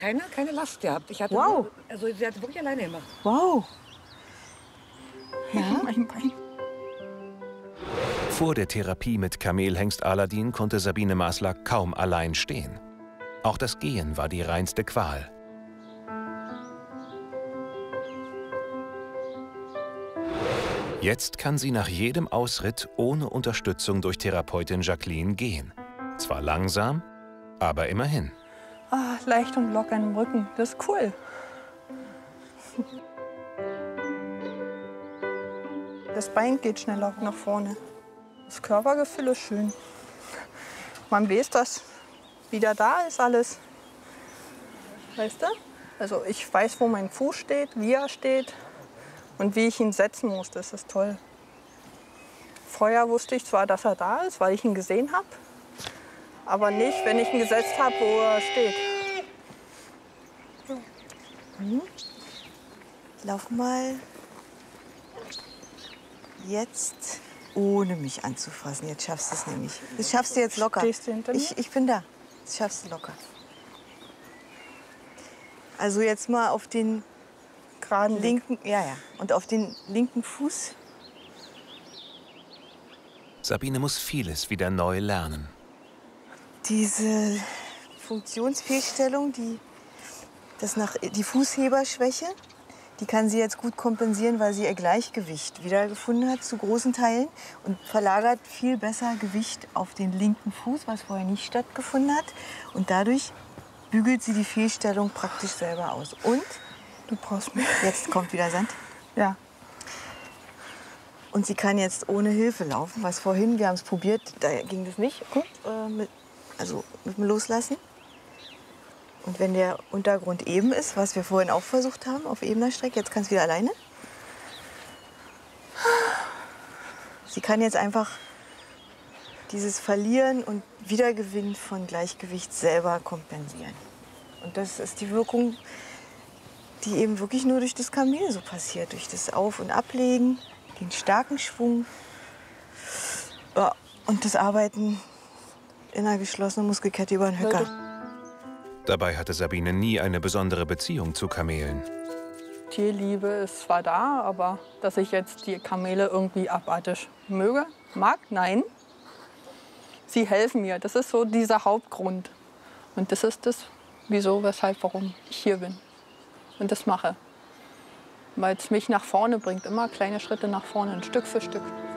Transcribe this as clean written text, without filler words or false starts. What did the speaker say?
Keine Last gehabt. Ich hatte Wow. also sie hat wirklich alleine gemacht. Wow. Ja. Mein Bein. Vor der Therapie mit Kamelhengst Aladin konnte Sabine Masler kaum allein stehen. Auch das Gehen war die reinste Qual. Jetzt kann sie nach jedem Ausritt ohne Unterstützung durch Therapeutin Jacqueline gehen. Zwar langsam, aber immerhin. Ah, leicht und locker im Rücken. Das ist cool. Das Bein geht schneller nach vorne. Das Körpergefühl ist schön. Man weiß, dass wieder da ist alles. Weißt du? Also ich weiß, wo mein Fuß steht, wie er steht und wie ich ihn setzen muss. Das ist toll. Vorher wusste ich zwar, dass er da ist, weil ich ihn gesehen habe, aber nicht, wenn ich ihn gesetzt habe, wo er steht. Lauf mal jetzt, ohne mich anzufassen. Jetzt schaffst du es nämlich. Das schaffst du jetzt locker. Stehst du hinter mir? Ich bin da. Das schaffst du locker. Also jetzt mal auf den Geraden linken, ja. Und auf den linken Fuß. Sabine muss vieles wieder neu lernen. Diese Funktionsfehlstellung, die Fußheberschwäche, die kann sie jetzt gut kompensieren, weil sie ihr Gleichgewicht wiedergefunden hat zu großen Teilen und verlagert viel besser Gewicht auf den linken Fuß, was vorher nicht stattgefunden hat. Und dadurch bügelt sie die Fehlstellung praktisch selber aus. Und Du brauchst mich. jetzt kommt wieder Sand. Ja. Und sie kann jetzt ohne Hilfe laufen, was vorhin, wir haben es probiert, da ging das nicht, mit dem Loslassen. Und wenn der Untergrund eben ist, was wir vorhin auch versucht haben, auf ebener Strecke, jetzt kann es wieder alleine. Sie kann jetzt einfach dieses Verlieren und Wiedergewinnen von Gleichgewicht selber kompensieren. Und das ist die Wirkung, die eben wirklich nur durch das Kamel so passiert, durch das Auf- und Ablegen, den starken Schwung und das Arbeiten in einer geschlossenen Muskelkette über den Höcker. Dabei hatte Sabine nie eine besondere Beziehung zu Kamelen. Tierliebe ist zwar da, aber dass ich jetzt die Kamele irgendwie abartig mag, nein. Sie helfen mir. Das ist so dieser Hauptgrund. Und das ist das, wieso, weshalb, warum ich hier bin und das mache. Weil es mich nach vorne bringt, immer kleine Schritte nach vorne, Stück für Stück.